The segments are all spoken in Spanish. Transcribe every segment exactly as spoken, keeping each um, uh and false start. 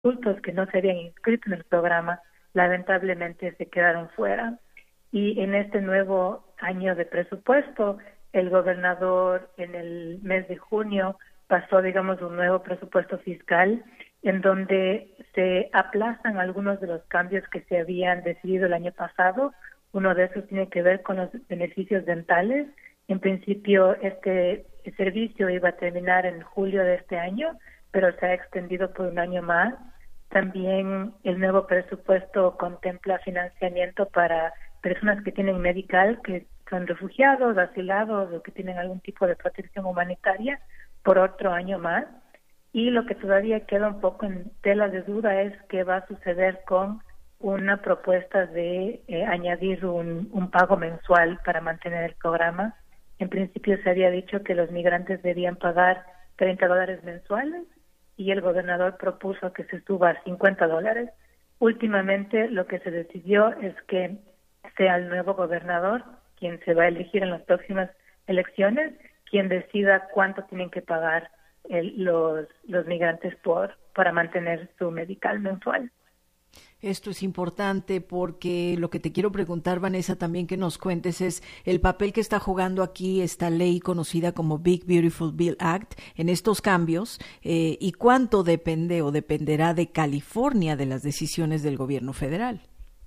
adultos que no se habían inscrito en el programa lamentablemente se quedaron fuera. Y en este nuevo año de presupuesto, el gobernador en el mes de junio pasó, digamos, un nuevo presupuesto fiscal en donde se aplazan algunos de los cambios que se habían decidido el año pasado. Uno de esos tiene que ver con los beneficios dentales. En principio, este servicio iba a terminar en julio de este año, pero se ha extendido por un año más. También el nuevo presupuesto contempla financiamiento para personas que tienen medical, que son refugiados, asilados o que tienen algún tipo de protección humanitaria por otro año más. Y lo que todavía queda un poco en tela de duda es qué va a suceder con una propuesta de eh, añadir un, un pago mensual para mantener el programa. En principio se había dicho que los migrantes debían pagar treinta dólares mensuales y el gobernador propuso que se suba a cincuenta dólares. Últimamente lo que se decidió es que sea el nuevo gobernador, quien se va a elegir en las próximas elecciones, quien decida cuánto tienen que pagar el, los, los migrantes por para mantener su medical mensual. Esto es importante porque lo que te quiero preguntar, Vanessa, también que nos cuentes es el papel que está jugando aquí esta ley conocida como Big Beautiful Bill Act en estos cambios eh, y cuánto depende o dependerá de California de las decisiones del gobierno federal.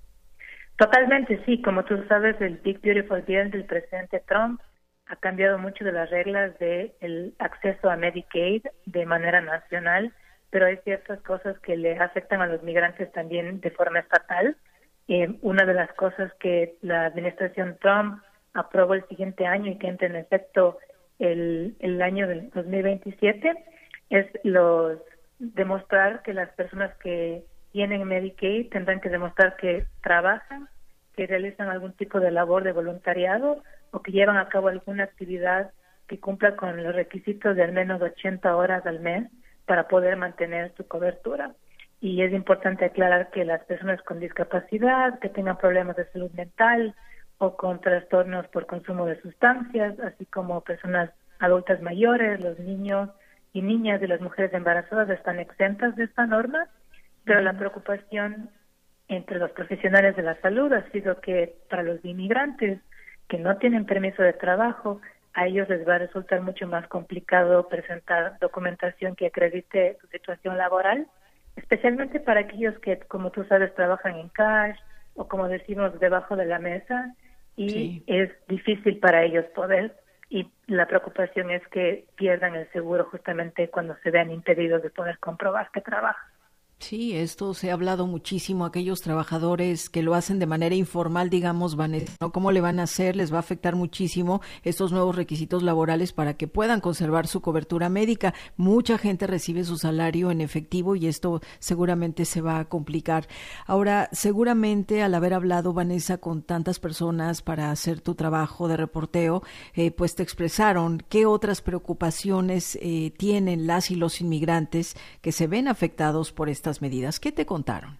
Totalmente, sí. Como tú sabes, el Big Beautiful Bill del presidente Trump ha cambiado mucho de las reglas del acceso a Medicaid de manera nacional, pero hay ciertas cosas que le afectan a los migrantes también de forma estatal. Eh, una de las cosas que la administración Trump aprobó el siguiente año y que entra en efecto el, el año del dos mil veintisiete es los demostrar que las personas que tienen Medicaid tendrán que demostrar que trabajan, que realizan algún tipo de labor de voluntariado o que llevan a cabo alguna actividad que cumpla con los requisitos de al menos ochenta horas al mes para poder mantener su cobertura. Y es importante aclarar que las personas con discapacidad, que tengan problemas de salud mental o con trastornos por consumo de sustancias, así como personas adultas mayores, los niños y niñas y las mujeres embarazadas están exentas de esta norma, pero la preocupación entre los profesionales de la salud ha sido que para los inmigrantes que no tienen permiso de trabajo, a ellos les va a resultar mucho más complicado presentar documentación que acredite su situación laboral, especialmente para aquellos que, como tú sabes, trabajan en cash o, como decimos, debajo de la mesa, y sí. Es difícil para ellos poder, y la preocupación es que pierdan el seguro justamente cuando se vean impedidos de poder comprobar que trabajan. Sí, esto se ha hablado muchísimo, aquellos trabajadores que lo hacen de manera informal, digamos, Vanessa, ¿no? ¿Cómo le van a hacer? Les va a afectar muchísimo estos nuevos requisitos laborales para que puedan conservar su cobertura médica. Mucha gente recibe su salario en efectivo y esto seguramente se va a complicar. Ahora, seguramente al haber hablado, Vanessa, con tantas personas para hacer tu trabajo de reporteo, eh, pues te expresaron qué otras preocupaciones eh, tienen las y los inmigrantes que se ven afectados por esta medidas. ¿Qué te contaron?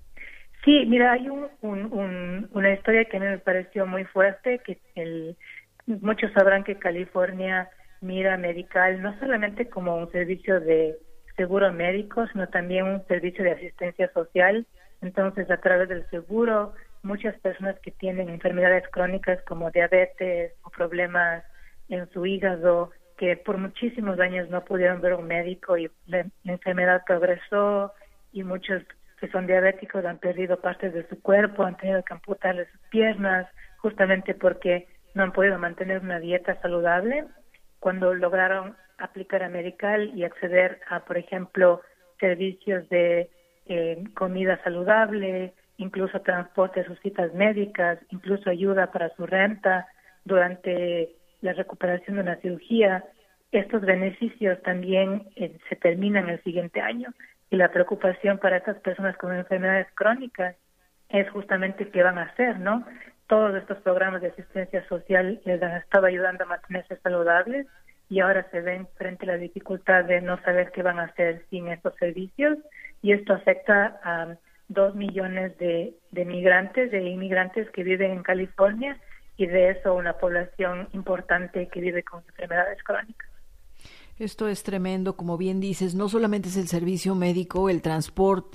Sí, mira, hay un, un, un, una historia que a mí me pareció muy fuerte, que el, muchos sabrán que California mira Medical no solamente como un servicio de seguro médico, sino también un servicio de asistencia social. Entonces, a través del seguro, muchas personas que tienen enfermedades crónicas como diabetes o problemas en su hígado, que por muchísimos años no pudieron ver un médico y la, la enfermedad progresó, y muchos que son diabéticos han perdido partes de su cuerpo, han tenido que amputarle sus piernas, justamente porque no han podido mantener una dieta saludable. Cuando lograron aplicar a Medical y acceder a, por ejemplo, servicios de eh, comida saludable, incluso transporte a sus citas médicas, incluso ayuda para su renta durante la recuperación de una cirugía, estos beneficios también eh, se terminan el siguiente año. Y la preocupación para estas personas con enfermedades crónicas es justamente qué van a hacer, ¿no? Todos estos programas de asistencia social les han estado ayudando a mantenerse saludables y ahora se ven frente a la dificultad de no saber qué van a hacer sin estos servicios, y esto afecta a dos millones de, de migrantes, de inmigrantes que viven en California, y de eso una población importante que vive con enfermedades crónicas. Esto es tremendo, como bien dices, no solamente es el servicio médico, el transporte,